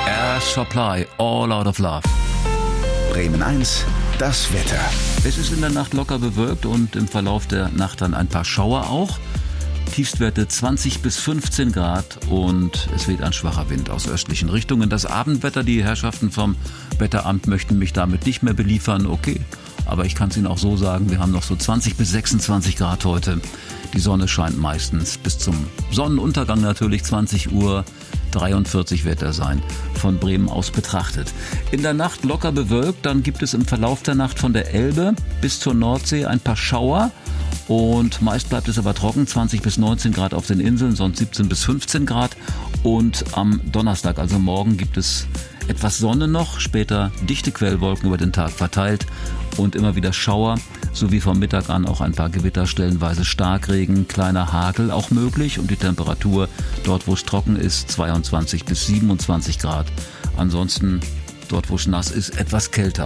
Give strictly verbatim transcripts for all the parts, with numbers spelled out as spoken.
Air Supply, All Out of Love. Bremen eins, das Wetter. Es ist in der Nacht locker bewölkt und im Verlauf der Nacht dann ein paar Schauer auch. Tiefstwerte zwanzig bis fünfzehn Grad und es weht ein schwacher Wind aus östlichen Richtungen. Das Abendwetter, die Herrschaften vom Wetteramt möchten mich damit nicht mehr beliefern, okay. Aber ich kann es Ihnen auch so sagen, wir haben noch so zwanzig bis sechsundzwanzig Grad heute. Die Sonne scheint meistens bis zum Sonnenuntergang natürlich, zwanzig Uhr dreiundvierzig wird er sein, von Bremen aus betrachtet. In der Nacht locker bewölkt, dann gibt es im Verlauf der Nacht von der Elbe bis zur Nordsee ein paar Schauer. Und meist bleibt es aber trocken, zwanzig bis neunzehn Grad auf den Inseln, sonst siebzehn bis fünfzehn Grad. Und am Donnerstag, also morgen, gibt es etwas Sonne noch, später dichte Quellwolken über den Tag verteilt und immer wieder Schauer, sowie vom Mittag an auch ein paar Gewitter, stellenweise Starkregen, kleiner Hagel auch möglich und die Temperatur dort, wo es trocken ist, zweiundzwanzig bis siebenundzwanzig Grad. Ansonsten dort, wo es nass ist, etwas kälter.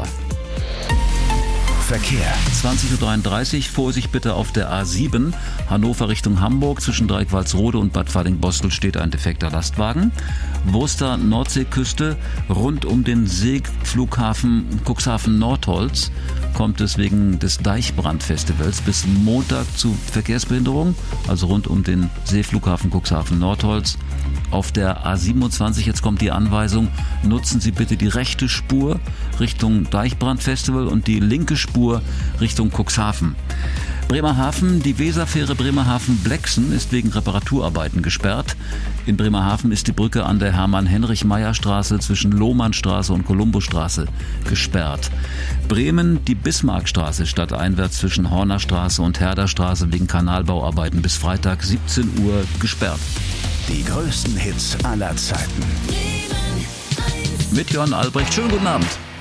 Verkehr. zwanzig Uhr dreiunddreißig, Vorsicht bitte auf der A sieben, Hannover Richtung Hamburg, zwischen Dreieck-Walsrode und Bad Falling-Bostel steht ein defekter Lastwagen. Wurster Nordseeküste, rund um den Seeflughafen Cuxhaven Nordholz kommt es wegen des Deichbrandfestivals bis Montag zu Verkehrsbehinderung, also rund um den Seeflughafen Cuxhaven Nordholz. Auf der A siebenundzwanzig, jetzt kommt die Anweisung, nutzen Sie bitte die rechte Spur Richtung Deichbrandfestival und die linke Spur Richtung Cuxhaven. Bremerhaven, die Weserfähre Bremerhaven-Blexen ist wegen Reparaturarbeiten gesperrt. In Bremerhaven ist die Brücke an der Hermann-Heinrich-Meyer-Straße zwischen Lohmannstraße und Kolumbusstraße gesperrt. Bremen, die Bismarckstraße stadteinwärts zwischen Hornerstraße und Herderstraße wegen Kanalbauarbeiten bis Freitag siebzehn Uhr gesperrt. Die größten Hits aller Zeiten. Mit Jörn Albrecht. Schönen guten Abend.